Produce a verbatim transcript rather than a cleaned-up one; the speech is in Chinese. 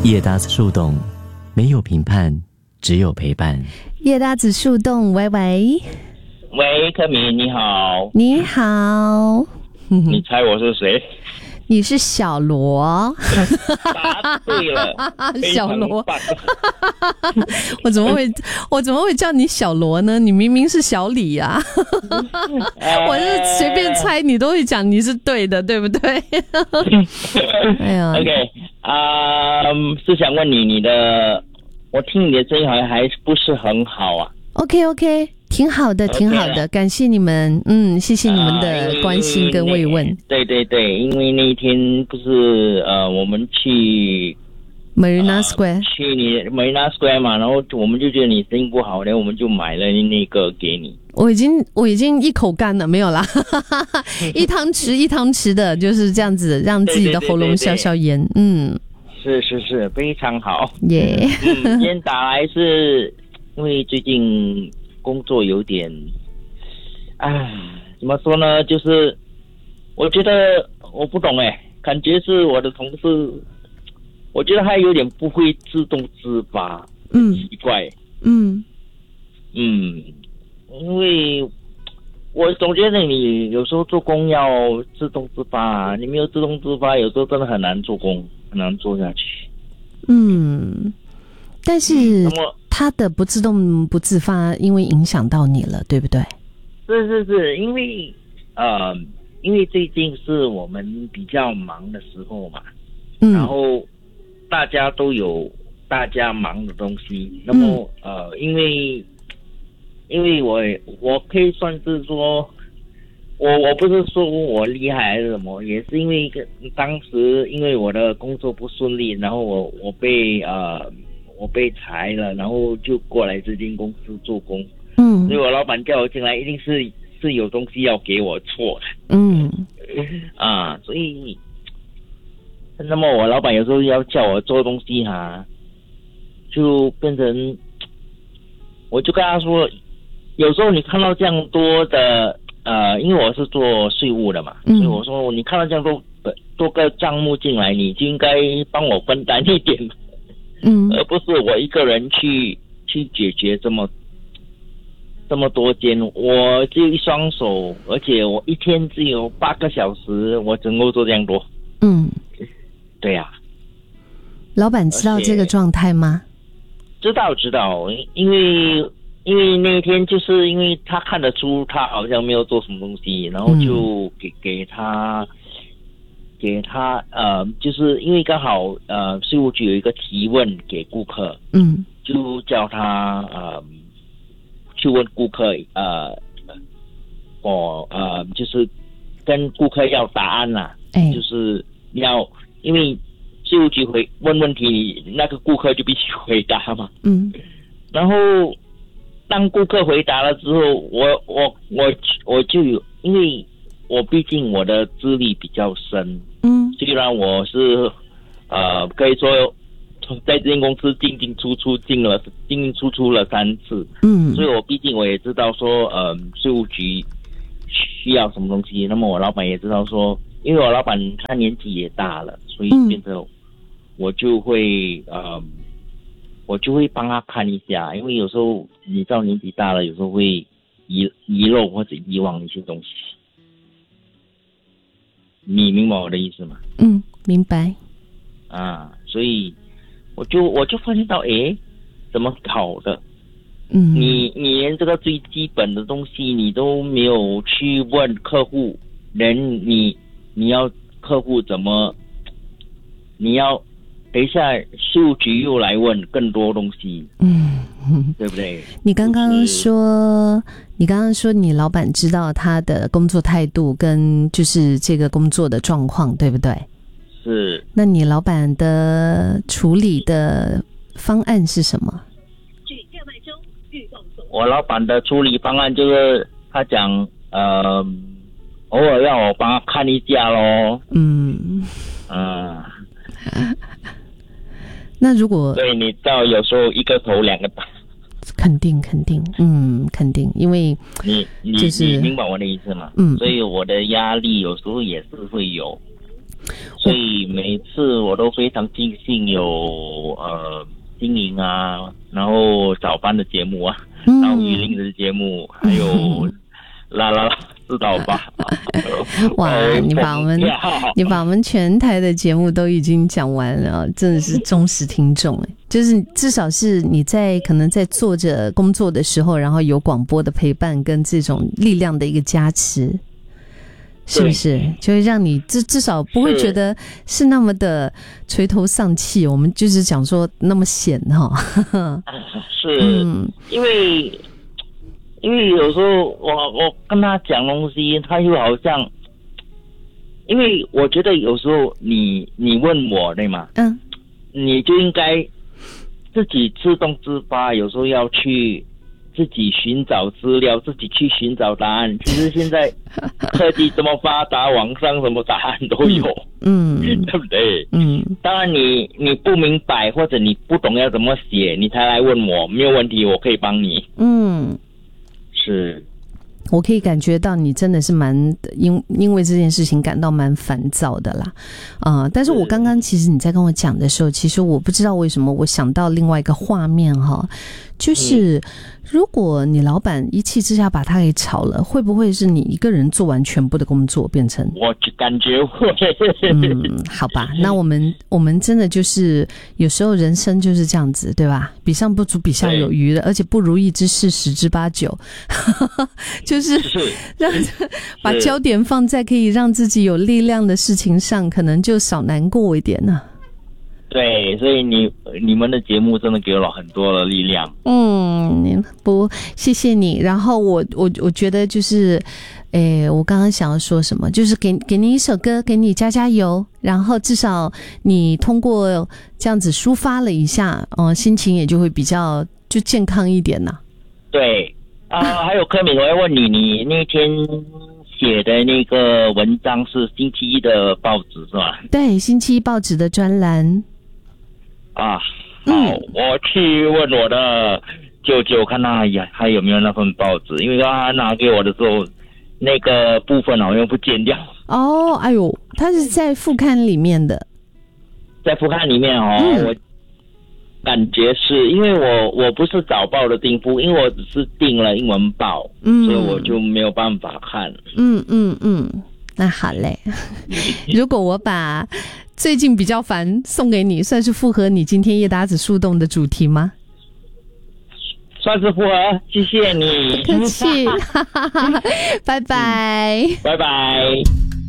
叶搭子树洞，没有评判，只有陪伴。 叶搭子树洞，喂喂， 喂，柯敏，你好。 你好。 你猜我是谁？ 你是小罗。 答对了， 小罗。我怎么会我怎么会叫你小罗呢？你明明是小李啊。我是随便猜你都会讲你是对的，对不对？哎呀 OK 啊、呃，是想问你，你的我听你的声音好像还不是很好啊。 OK OK， 挺好的，挺好的， okay、感谢你们，嗯，谢谢你们的关心跟慰问。呃、 对对对，因为那一天不是呃，我们去 Marina Square，、呃、 去你 Marina Square 嘛，然后我们就觉得你声音不好，然后我们就买了那个给你。 我已经我已经一口干了，没有啦，一汤匙一汤匙的，就是这样子，让自己的喉咙消消炎。嗯， 是是是，非常好。 耶、yeah 嗯，今天打来是因为最近工作有点，唉，怎么说呢？就是我觉得我不懂哎，感觉是我的同事，我觉得他有点不会自动自发，嗯，奇怪， 嗯嗯，因为我总觉得你有时候做工要自动自发，你没有自动自发，有时候真的很难做工，很难做下去。 嗯，但是他的不自动不自发，因为影响到你了，对不对？ 是是是，因为呃，因为最近是我们比较忙的时候嘛，嗯，然后大家都有大家忙的东西，那么、嗯、呃，因为因为我我可以算是说，我我不是说我厉害还是什么，也是因为一个当时因为我的工作不顺利，然后我我被呃。我被裁了，然后就过来这间公司做工。嗯，所以我老板叫我进来，一定是是有东西要给我做的。嗯，啊，所以，那么我老板有时候要叫我做东西哈、啊，就变成，我就跟他说，有时候你看到这样多的呃，因为我是做税务的嘛，嗯、所以我说你看到这样多多个账目进来，你就应该帮我分担一点。嗯，而不是我一个人去去解决这么这么多间，我只有一双手，而且我一天只有八个小时，我只能够做这样多。嗯，对呀、啊。 老板知道这个状态吗？ 知道知道，因为因为那一天就是因为他看得出他好像没有做什么东西，然后就给、嗯、给他。给他呃，就是因为刚好呃，税务局有一个提问给顾客，嗯，就叫他呃去问顾客呃，我呃就是跟顾客要答案啦、啊，哎，就是要因为税务局回问问题，那个顾客就必须回答嘛，嗯，然后当顾客回答了之后，我我我我就有因为。我毕竟我的资历比较深，嗯，虽然我是呃可以说在这间公司进进出出进了进进出出了三次，嗯，所以我毕竟我也知道说呃税务局需要什么东西，那么我老板也知道说，因为我老板他年纪也大了，所以变成我就会呃我就会帮他看一下，因为有时候你知道年纪大了，有时候会遗遗漏或者遗忘一些东西。你明白我的意思吗？ 嗯，明白。 啊，所以我就我就发现到，诶，怎么搞的？嗯，你你连这个最基本的东西你都没有去问客户，人你你要客户怎么？你要等一下税务局又来问更多东西，嗯，对不对？ 你刚刚说。你刚刚说你老板知道他的工作态度跟就是这个工作的状况，对不对？ 是。 那你老板的处理的方案是什么？ 我老板的处理方案就是他讲，呃，偶尔要我帮他看一下咯。嗯。嗯。 那如果对，你知道有时候一个头两个大。 肯定肯定，嗯，肯定，因为你你、就是、你明白我的意思吗？嗯，所以我的压力有时候也是会有， 所以每次我都非常庆幸有呃经营啊，然后早班的节目啊， 嗯然后雨林的节目，还有啦啦啦知道吧？ 哇，你把我们你把我们全台的节目都已经讲完了，真的是忠实听众哎，就是至少是你在可能在做着工作的时候，然后有广播的陪伴跟这种力量的一个加持，是不是？就会让你至至少不会觉得是那么的垂头丧气。我们就是讲说那么闲哈， 是、嗯、因为。因为有时候我我跟他讲东西，他又好像，因为我觉得有时候你你问我对吗？嗯，你就应该自己自动自发，有时候要去自己寻找资料，自己去寻找答案。其实现在科技这么发达，网上什么答案都有，嗯，对不对？嗯，当然你你不明白或者你不懂要怎么写，你才来问我，没有问题，我可以帮你。嗯。是， 我可以感觉到你真的是蛮因因为这件事情感到蛮烦躁的啦，啊、呃！但是我刚刚其实你在跟我讲的时候，其实我不知道为什么我想到另外一个画面哈，就是如果你老板一气之下把他给炒了，会不会是你一个人做完全部的工作变成？ 我感觉会。 嗯，好吧，那我们我们真的就是有时候人生就是这样子，对吧？比上不足，比下有余的，而且不如意之事十之八九，就是让把焦点放在可以让自己有力量的事情上，可能就少难过一点呢、啊。 对，所以你你们的节目真的给了很多的力量。 嗯，不，谢谢你。然后我我我觉得就是，诶，我刚刚想要说什么，就是给给你一首歌，给你加加油，然后至少你通过这样子抒发了一下，嗯、呃，心情也就会比较就健康一点呐。 对啊、呃，还有柯敏，我要问你，你那天写的那个文章是星期一的报纸是吧？ 对，星期一报纸的专栏。 啊，好，嗯、我去问我的舅舅，看他还还有没有那份报纸，因为他拿给我的时候，那个部分好像不见掉。 哦，哎呦，他是在副刊里面的， 在副刊里面哦，嗯、我感觉是因为我我不是早报的订户，因为我只是订了英文报，嗯，所以我就没有办法看。 嗯嗯嗯，那好嘞。如果我把最近比较烦送给你，算是符合你今天夜搭子树洞的主题吗？ 算是符合，谢谢你。 不客气，拜拜， 拜拜。